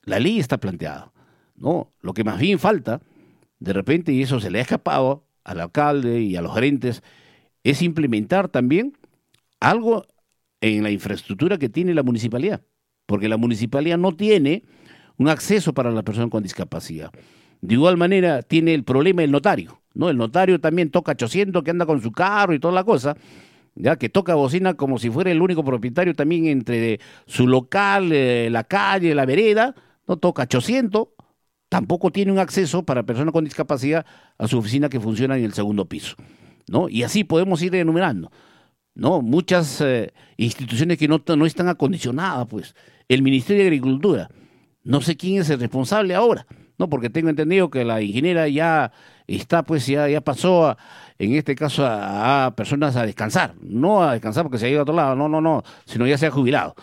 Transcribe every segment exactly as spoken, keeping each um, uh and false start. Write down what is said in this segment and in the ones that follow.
La ley está planteada, ¿no? Lo que más bien falta, de repente, y eso se le ha escapado al alcalde y a los gerentes, es implementar también algo en la infraestructura que tiene la municipalidad, porque la municipalidad no tiene un acceso para la persona con discapacidad. De igual manera, tiene el problema el notario, ¿no? El notario también toca ochocientos, que anda con su carro y toda la cosa, ya que toca bocina como si fuera el único propietario también entre su local, eh, la calle, la vereda, no toca ochocientos, tampoco tiene un acceso para personas con discapacidad a su oficina que funciona en el segundo piso, ¿no? Y así podemos ir enumerando, ¿no? Muchas eh, instituciones que no, no están acondicionadas, pues. El Ministerio de Agricultura, no sé quién es el responsable ahora, ¿no? Porque tengo entendido que la ingeniera ya está, pues ya, ya pasó, a, en este caso, a, a personas a descansar. No a descansar porque se ha ido a otro lado, no, no, no, sino ya se ha jubilado.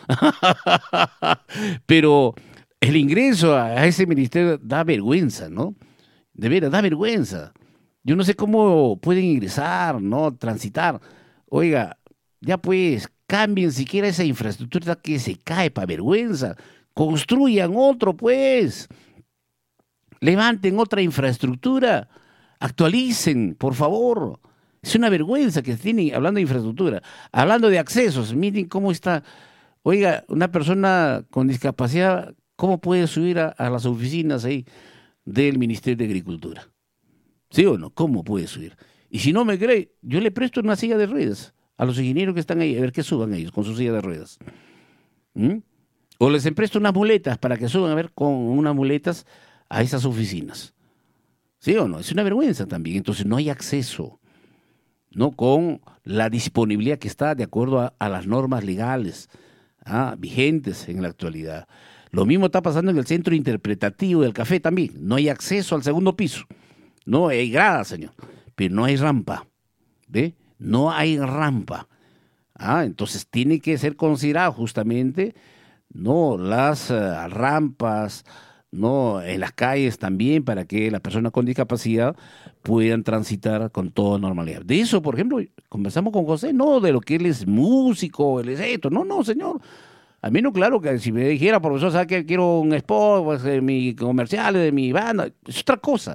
Pero el ingreso a ese ministerio da vergüenza, ¿no? De veras, da vergüenza. Yo no sé cómo pueden ingresar, ¿no? Transitar. Oiga, ya pues, cambien siquiera esa infraestructura que se cae para vergüenza. Construyan otro, pues. Levanten otra infraestructura. Actualicen, por favor. Es una vergüenza que tienen, hablando de infraestructura, hablando de accesos. Miren cómo está. Oiga, una persona con discapacidad, ¿cómo puede subir a, a las oficinas ahí del Ministerio de Agricultura? ¿Sí o no? ¿Cómo puede subir? Y si no me cree, yo le presto una silla de ruedas a los ingenieros que están ahí, a ver qué suban ellos con su silla de ruedas. ¿Mm? O les presto unas muletas para que suban a ver con unas muletas a esas oficinas. ¿Sí o no? Es una vergüenza también. Entonces no hay acceso, ¿no? Con la disponibilidad que está de acuerdo a, a las normas legales, ¿ah? Vigentes en la actualidad. Lo mismo está pasando en el centro interpretativo del café también. No hay acceso al segundo piso. No hay grada, señor, pero no hay rampa. ¿Ve? No hay rampa. Ah, entonces tiene que ser considerado justamente, no, las uh, rampas, no, en las calles también, para que las personas con discapacidad puedan transitar con toda normalidad. De eso, por ejemplo, conversamos con José, no de lo que él es músico, él es esto, no, no, señor. A mí no, claro, que si me dijera, profesor, ¿sabe que quiero un spot, pues, de mi comercial, de mi banda? Es otra cosa.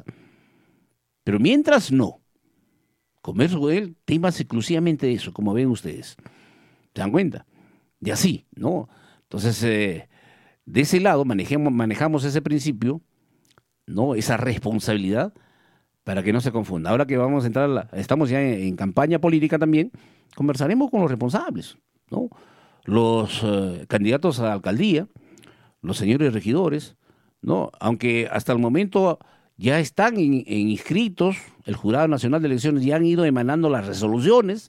Pero mientras no. Converso con él temas exclusivamente de eso, como ven ustedes. ¿Se dan cuenta? Y así, ¿no? Entonces, eh, de ese lado manejemos, manejamos ese principio, ¿no? Esa responsabilidad para que no se confunda. Ahora que vamos a entrar, a la, estamos ya en, en campaña política también, conversaremos con los responsables, ¿no? Los eh, candidatos a la alcaldía, los señores regidores, ¿no? Aunque hasta el momento ya están en, en inscritos, el Jurado Nacional de Elecciones ya han ido emanando las resoluciones,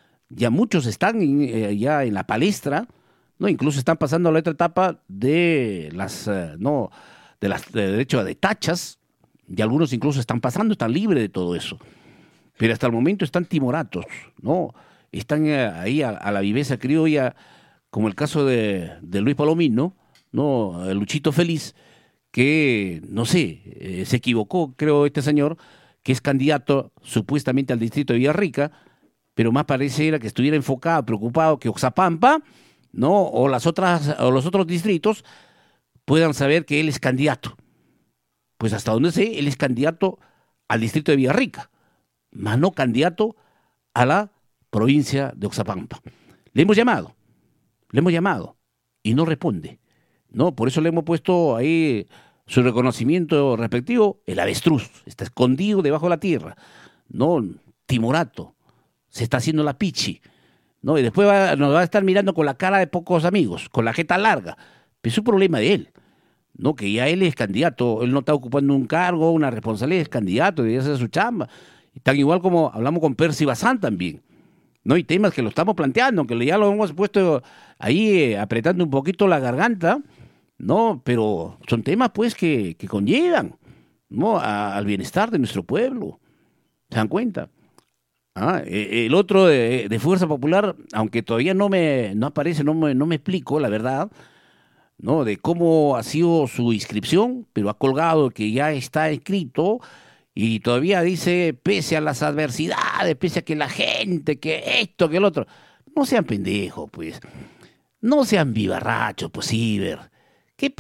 ya muchos están en, eh, ya en la palestra, ¿no? Incluso están pasando a la otra etapa de las, eh, no, de las, de, de hecho, de tachas, y algunos incluso están pasando, están libres de todo eso. Pero hasta el momento están timoratos, ¿no? Están eh, ahí a, a la viveza criolla, como el caso de, de Luis Palomino, ¿no? El Luchito Feliz, que, no sé, eh, se equivocó, creo, este señor, que es candidato supuestamente al distrito de Villarrica, pero más parece era que estuviera enfocado, preocupado que Oxapampa, ¿no? O las otras, o los otros distritos puedan saber que él es candidato. Pues hasta donde sé, él es candidato al distrito de Villarrica, más no candidato a la provincia de Oxapampa. Le hemos llamado, le hemos llamado y no responde, ¿no? Por eso le hemos puesto ahí su reconocimiento respectivo, el avestruz, está escondido debajo de la tierra, ¿no? Timorato, se está haciendo la pichi, ¿no? Y después va, nos va a estar mirando con la cara de pocos amigos, con la jeta larga, pero es un problema de él, ¿no? Que ya él es candidato, él no está ocupando un cargo, una responsabilidad, es candidato, debería hacer su chamba. Tan igual como hablamos con Percy Bazán también, ¿no? Y temas que lo estamos planteando, que ya lo hemos puesto ahí eh, apretando un poquito la garganta, ¿no? Pero son temas pues que, que conllevan, ¿no? A, al bienestar de nuestro pueblo. ¿Se dan cuenta? Ah, eh, el otro de, de Fuerza Popular, aunque todavía no me no aparece, no me, no me explico, la verdad, ¿no? De cómo ha sido su inscripción, pero ha colgado que ya está escrito y todavía dice, pese a las adversidades, pese a que la gente, que esto, que el otro. No sean pendejos, pues. No sean vivarrachos, pues, Iber.